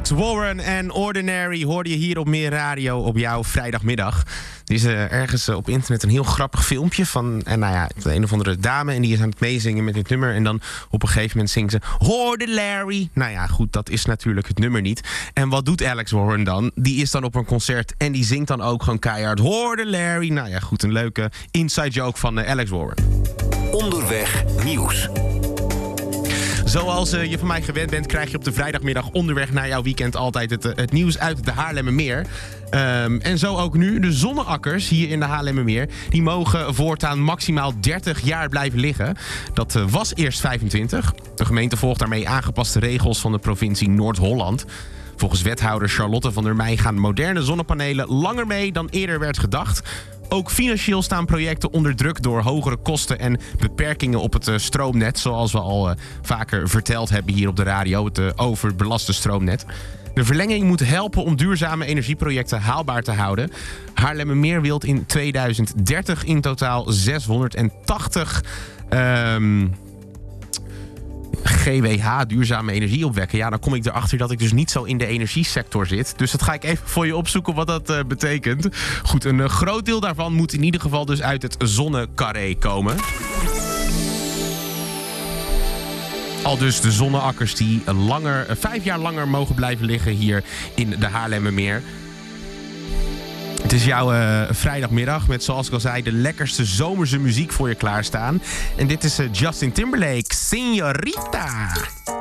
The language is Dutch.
Alex Warren en Ordinary hoorde je hier op Meer Radio op jouw vrijdagmiddag. Er is ergens op internet een heel grappig filmpje van een of andere dame. En die is aan het meezingen met dit nummer. En dan op een gegeven moment zingt ze Hoorde Larry. Nou ja, goed, dat is natuurlijk het nummer niet. En wat doet Alex Warren dan? Die is dan op een concert en die zingt dan ook gewoon keihard Hoorde Larry. Nou ja, goed, een leuke inside joke van Alex Warren. Onderweg nieuws. Zoals je van mij gewend bent, krijg je op de vrijdagmiddag onderweg naar jouw weekend altijd het nieuws uit de Haarlemmermeer. En zo ook nu. De zonneakkers hier in de Haarlemmermeer, die mogen voortaan maximaal 30 jaar blijven liggen. Dat was eerst 25. De gemeente volgt daarmee aangepaste regels van de provincie Noord-Holland. Volgens wethouder Charlotte van der Meij gaan moderne zonnepanelen langer mee dan eerder werd gedacht. Ook financieel staan projecten onder druk door hogere kosten en beperkingen op het stroomnet. Zoals we al vaker verteld hebben hier op de radio, het overbelaste stroomnet. De verlenging moet helpen om duurzame energieprojecten haalbaar te houden. Haarlemmermeer wil in 2030 in totaal 680 GWh duurzame energie opwekken. Ja, dan kom ik erachter dat ik dus niet zo in de energiesector zit. Dus dat ga ik even voor je opzoeken wat dat betekent. Goed, een groot deel daarvan moet in ieder geval dus uit het zonnecarré komen. Al dus de zonneakkers die 5 jaar langer mogen blijven liggen hier in de Haarlemmermeer. Het is jouw vrijdagmiddag met, zoals ik al zei, de lekkerste zomerse muziek voor je klaarstaan. En dit is Justin Timberlake, Señorita.